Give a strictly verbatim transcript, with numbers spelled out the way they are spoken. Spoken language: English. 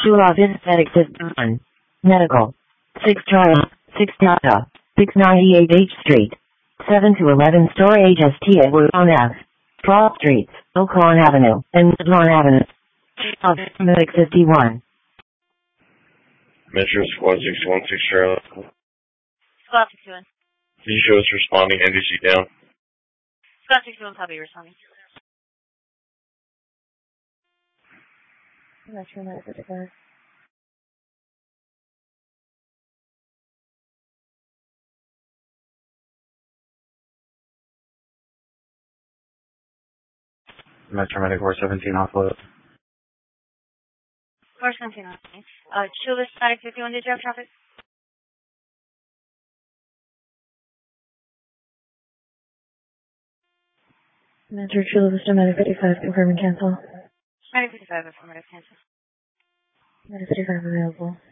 Chula Aesthetic System one. Medical. six Trial, six Data, six ninety-eight H Street. seven to eleven Store H S T at Woodlawn Ave. Broad Streets, Oaklawn Avenue, and Woodlawn Avenue. Medic fifty-one. Metro Squad six one six Charlotte. Squad sixty-one. Did you show us responding N D C down? Squad sixty-one, copy, responding. Metro Medic fifty-five. Metro Medic four seventeen offload. four seventeen, okay. Uh, Chula Static fifty-one, did you have traffic? Metro Chula Vista Medic fifty-five, confirm and cancel. Medic fifty-five, affirmative, cancel. Medic fifty-five available.